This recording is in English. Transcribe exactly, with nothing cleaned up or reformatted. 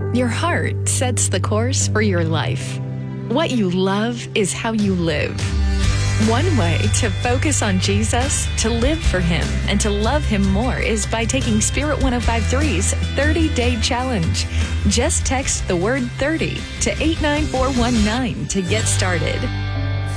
Your heart sets the course for your life. What you love is how you live. One way to focus on Jesus, to live for Him, and to love Him more is by taking Spirit one oh five point three's thirty-day challenge. Just text the word thirty to eight nine four one nine to get started.